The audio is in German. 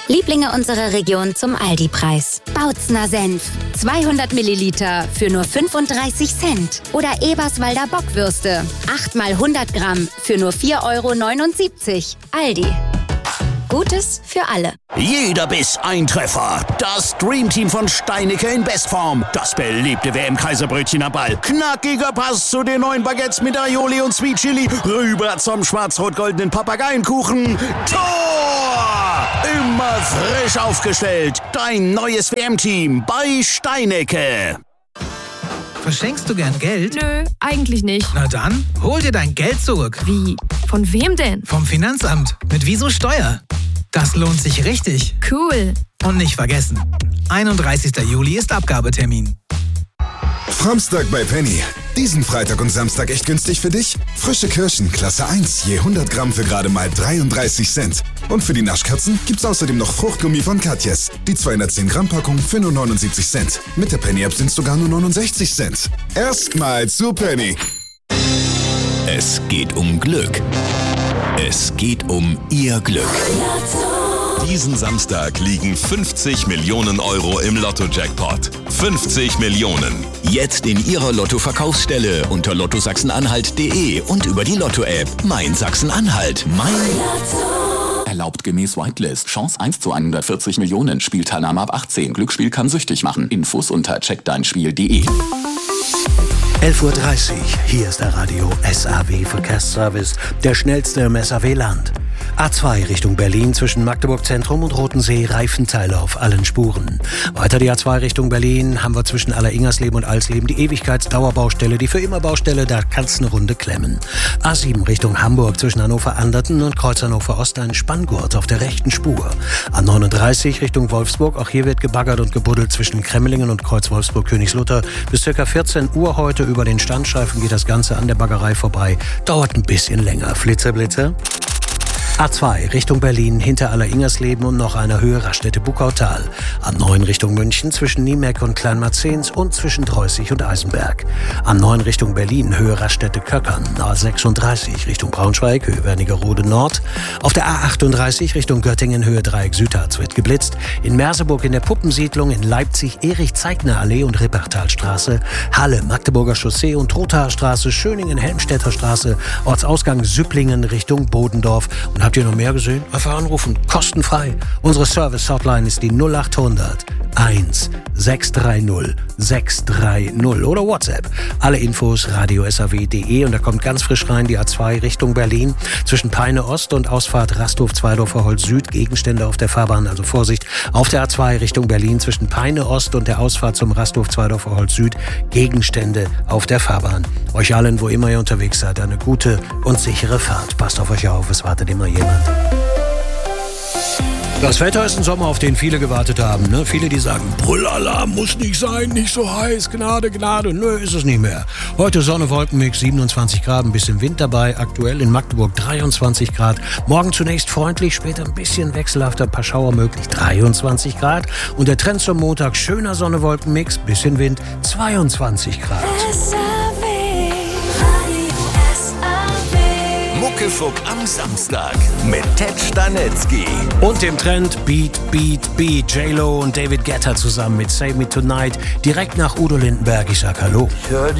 Lieblinge unserer Region zum Aldi-Preis. Bautzner Senf. 200 Milliliter für nur 35 Cent. Oder Eberswalder Bockwürste. 8 mal 100 Gramm für nur 4,79 €. Aldi. Gutes für alle. Jeder Biss ein Treffer. Das Dreamteam von Steinicke in Bestform. Das beliebte WM-Kaiserbrötchen am Ball. Knackiger Pass zu den neuen Baguettes mit Aioli und Sweet Chili. Rüber zum schwarz-rot-goldenen Papageienkuchen. Tor! Immer frisch aufgestellt. Dein neues WM-Team bei Steinicke. Verschenkst du gern Geld? Nö, eigentlich nicht. Na dann, hol dir dein Geld zurück. Wie? Von wem denn? Vom Finanzamt. Mit Wieso Steuer. Das lohnt sich richtig. Cool. Und nicht vergessen, 31. Juli ist Abgabetermin. Samstag bei Penny. Diesen Freitag und Samstag echt günstig für dich? Frische Kirschen, Klasse 1, je 100 Gramm für gerade mal 33 Cent. Und für die Naschkatzen gibt's außerdem noch Fruchtgummi von Katjes. Die 210 Gramm Packung für nur 79 Cent. Mit der Penny-App sind's sogar nur 69 Cent. Erstmal zu Penny. Es geht um Glück. Es geht um Ihr Glück. Diesen Samstag liegen 50 Millionen € im Lotto-Jackpot. 50 Millionen. Jetzt in Ihrer Lotto-Verkaufsstelle unter lottosachsen-anhalt.de und über die Lotto-App. Mein Sachsen-Anhalt. Mein Lotto. Erlaubt gemäß Whitelist. Chance 1 zu 140 Millionen. Spielteilnahme ab 18. Glücksspiel kann süchtig machen. Infos unter checkdeinspiel.de. 11:30 Uhr, hier ist der Radio SAW Verkehrsservice, der schnellste im SAW-Land. A2 Richtung Berlin zwischen Magdeburg Zentrum und Rotensee, Reifenteile auf allen Spuren. Weiter die A2 Richtung Berlin haben wir zwischen Alleringers-Leben und Alsleben die Ewigkeitsdauerbaustelle, die für immer Baustelle, da kann's eine Runde klemmen. A7 Richtung Hamburg zwischen Hannover-Anderten und Kreuz Hannover-Ost ein Spanngurt auf der rechten Spur. A39 Richtung Wolfsburg, auch hier wird gebaggert und gebuddelt zwischen Kremmelingen und Kreuz Wolfsburg-Königslutter. Bis ca. 14 Uhr heute über den Standstreifen geht das Ganze an der Baggerei vorbei. Dauert ein bisschen länger. Flitzer. A2 Richtung Berlin hinter Alleringersleben und noch einer Höhe Raststätte-Buckautal. A9 Richtung München zwischen Niemeck und Kleinmarzens und zwischen Dreußig und Eisenberg. A9 Richtung Berlin Höhe Raststätte-Köckern. A36 Richtung Braunschweig Höhe Wernigerode Nord. Auf der A38 Richtung Göttingen Höhe Dreieck Südharz wird geblitzt. In Merseburg in der Puppensiedlung, in Leipzig Erich-Zeigner-Allee und Rippertalstraße. Halle Magdeburger Chaussee und Trothaer Straße, Schöningen Helmstedter Straße, Ortsausgang Süpplingen Richtung Bodendorf. Und habt ihr noch mehr gesehen? Einfach anrufen, kostenfrei. Unsere Service-Hotline ist die 0800 1 630 630 oder WhatsApp. Alle Infos radiosaw.de und da kommt ganz frisch rein die A2 Richtung Berlin zwischen Peine Ost und Ausfahrt Rasthof-Zweidorfer Holz Süd. Gegenstände auf der Fahrbahn, also Vorsicht. Auf der A2 Richtung Berlin zwischen Peine Ost und der Ausfahrt zum Rasthof-Zweidorfer Holz Süd. Gegenstände auf der Fahrbahn. Euch allen, wo immer ihr unterwegs seid, eine gute und sichere Fahrt. Passt auf euch auf, es wartet immer jemand. Das Wetter ist ein Sommer, auf den viele gewartet haben. Ne? Viele, die sagen, Brüllalarm muss nicht sein, nicht so heiß, Gnade, Gnade. Nö, ist es nicht mehr. Heute Sonne, Wolkenmix, 27 Grad, ein bisschen Wind dabei. Aktuell in Magdeburg 23 Grad. Morgen zunächst freundlich, später ein bisschen wechselhafter, ein paar Schauer möglich, 23 Grad. Und der Trend zum Montag, schöner Sonne, Wolkenmix, bisschen Wind, 22 Grad. Muckefuck am Samstag mit Ted Stanetzky. Und dem Trend Beat, J-Lo und David Guetta zusammen mit Save Me Tonight. Direkt nach Udo Lindenberg. Ich sag Hallo.